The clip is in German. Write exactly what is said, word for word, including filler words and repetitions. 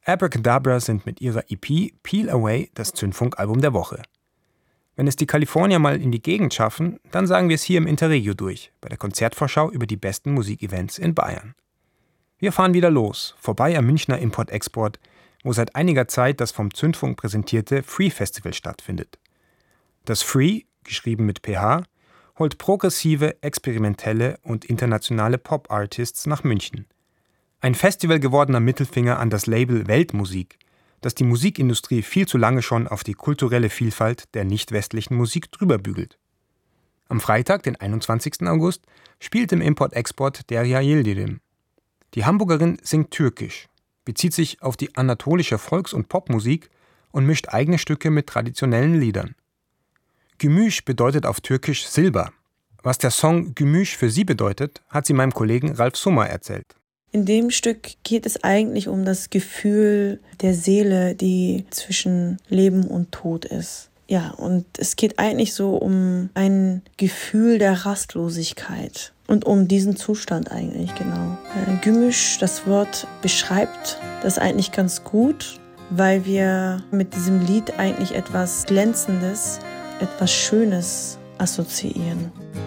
Abracadabra sind mit ihrer E P Peel Away das Zündfunkalbum der Woche. Wenn es die Kalifornier mal in die Gegend schaffen, dann sagen wir es hier im Interregio durch, bei der Konzertvorschau über die besten Musikevents in Bayern. Wir fahren wieder los, vorbei am Münchner Import-Export, wo seit einiger Zeit das vom Zündfunk präsentierte Free Festival stattfindet. Das Free, geschrieben mit P H, holt progressive, experimentelle und internationale Pop-Artists nach München. Ein Festival gewordener Mittelfinger an das Label Weltmusik, das die Musikindustrie viel zu lange schon auf die kulturelle Vielfalt der nicht-westlichen Musik drüberbügelt. Am Freitag, den einundzwanzigsten August, spielt im Import-Export Derya Yildirim. Die Hamburgerin singt türkisch, bezieht sich auf die anatolische Volks- und Popmusik und mischt eigene Stücke mit traditionellen Liedern. Gümüş bedeutet auf Türkisch Silber. Was der Song Gümüş für sie bedeutet, hat sie meinem Kollegen Ralf Summer erzählt. In dem Stück geht es eigentlich um das Gefühl der Seele, die zwischen Leben und Tod ist. Ja, und es geht eigentlich so um ein Gefühl der Rastlosigkeit und um diesen Zustand eigentlich, genau. Äh, Gümüş, das Wort beschreibt das eigentlich ganz gut, weil wir mit diesem Lied eigentlich etwas Glänzendes, etwas Schönes assoziieren.